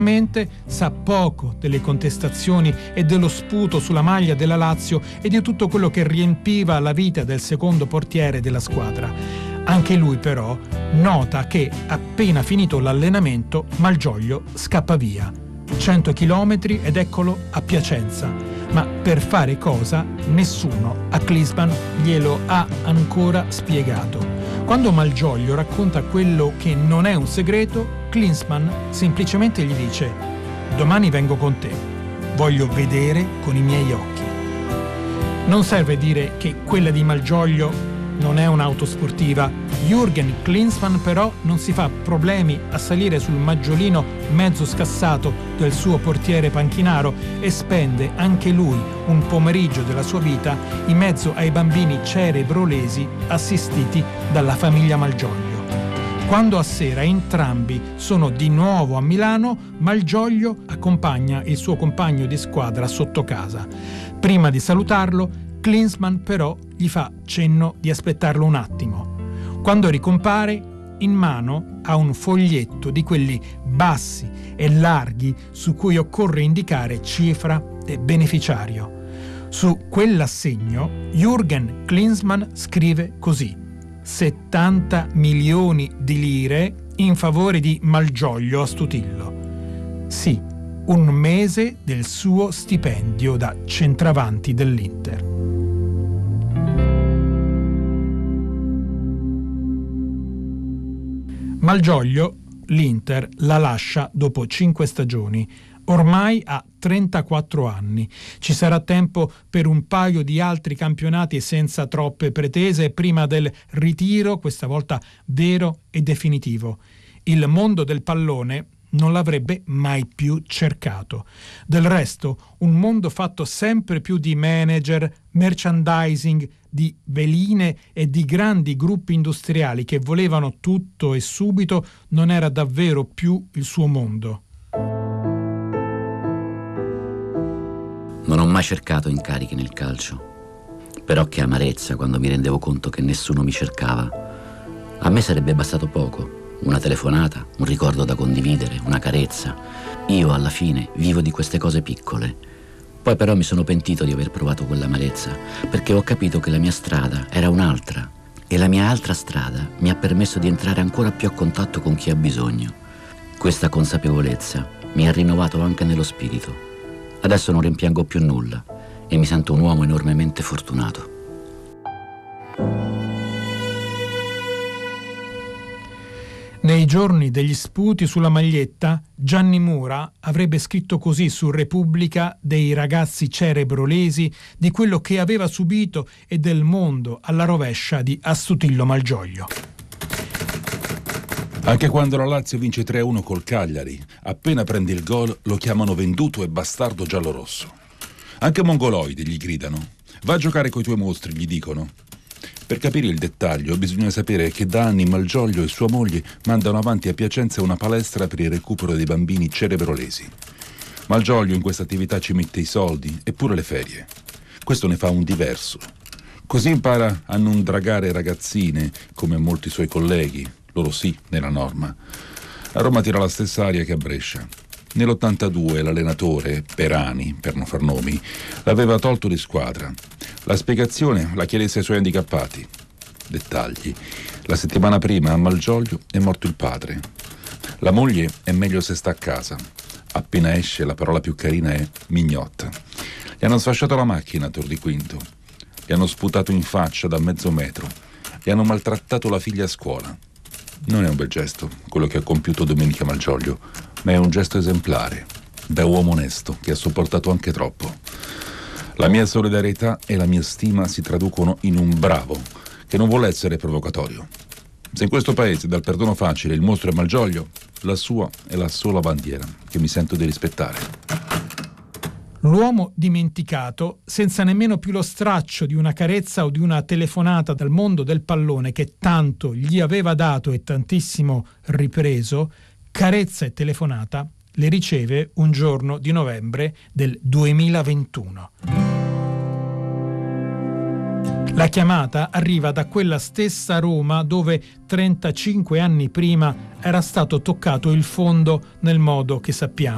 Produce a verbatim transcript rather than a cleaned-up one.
sa poco delle contestazioni e dello sputo sulla maglia della Lazio e di tutto quello che riempiva la vita del secondo portiere della squadra. Anche lui però nota che appena finito l'allenamento Malgioglio scappa via. cento chilometri ed eccolo a Piacenza. Ma per fare cosa nessuno a Klinsmann glielo ha ancora spiegato. Quando Malgioglio racconta quello che non è un segreto, Klinsmann semplicemente gli dice: domani vengo con te, voglio vedere con i miei occhi. Non serve dire che quella di Malgioglio non è un'auto sportiva. Jürgen Klinsmann però non si fa problemi a salire sul maggiolino mezzo scassato del suo portiere panchinaro e spende anche lui un pomeriggio della sua vita in mezzo ai bambini cerebrolesi assistiti dalla famiglia Malgioglio. Quando a sera entrambi sono di nuovo a Milano, Malgioglio accompagna il suo compagno di squadra sotto casa. Prima di salutarlo, Klinsmann però gli fa cenno di aspettarlo un attimo. Quando ricompare, in mano ha un foglietto di quelli bassi e larghi su cui occorre indicare cifra e beneficiario. Su quell'assegno Jürgen Klinsmann scrive così: settanta milioni di lire in favore di Malgioglio a Stutillo. Sì, un mese del suo stipendio da centravanti dell'Inter. Malgioglio l'Inter la lascia dopo cinque stagioni. Ormai ha trentaquattro anni. Ci sarà tempo per un paio di altri campionati senza troppe pretese prima del ritiro, questa volta vero e definitivo. Il mondo del pallone non l'avrebbe mai più cercato. Del resto, un mondo fatto sempre più di manager, merchandising, di veline e di grandi gruppi industriali che volevano tutto e subito non era davvero più il suo mondo. Non ho mai cercato incarichi nel calcio, però che amarezza quando mi rendevo conto che nessuno mi cercava. A me sarebbe bastato poco, una telefonata, un ricordo da condividere, una carezza. Io alla fine vivo di queste cose piccole. Poi però mi sono pentito di aver provato quell'amarezza, perché ho capito che la mia strada era un'altra e la mia altra strada mi ha permesso di entrare ancora più a contatto con chi ha bisogno. Questa consapevolezza mi ha rinnovato anche nello spirito. Adesso non rimpiango più nulla e mi sento un uomo enormemente fortunato. Nei giorni degli sputi sulla maglietta, Gianni Mura avrebbe scritto così su Repubblica dei ragazzi cerebrolesi, di quello che aveva subito e del mondo alla rovescia di Astutillo Malgioglio. Anche quando la Lazio vince tre a uno col Cagliari, appena prende il gol lo chiamano venduto e bastardo giallorosso. Anche mongoloidi gli gridano: va a giocare coi tuoi mostri, gli dicono. Per capire il dettaglio bisogna sapere che da anni Malgioglio e sua moglie mandano avanti a Piacenza una palestra per il recupero dei bambini cerebrolesi. Malgioglio in questa attività ci mette i soldi e pure le ferie. Questo ne fa un diverso. Così impara a non dragare ragazzine come molti suoi colleghi, loro sì, nella norma. A Roma tira la stessa aria che a Brescia. Nell'ottantadue l'allenatore, Perani, per non far nomi, l'aveva tolto di squadra. La spiegazione la chiedesse ai suoi handicappati. Dettagli. La settimana prima a Malgioglio è morto il padre. La moglie è meglio se sta a casa. Appena esce la parola più carina è mignotta. Gli hanno sfasciato la macchina a Tor di Quinto. Gli hanno sputato in faccia da mezzo metro. Gli hanno maltrattato la figlia a scuola. Non è un bel gesto quello che ha compiuto Domenica Malgioglio, ma è un gesto esemplare, da uomo onesto che ha sopportato anche troppo. La mia solidarietà e la mia stima si traducono in un bravo che non vuole essere provocatorio. Se in questo paese dal perdono facile il mostro è Malgioglio, la sua è la sola bandiera che mi sento di rispettare. L'uomo dimenticato, senza nemmeno più lo straccio di una carezza o di una telefonata dal mondo del pallone che tanto gli aveva dato e tantissimo ripreso, carezza e telefonata le riceve un giorno di novembre del duemilaventuno. La chiamata arriva da quella stessa Roma dove trentacinque anni prima era stato toccato il fondo nel modo che sappiamo.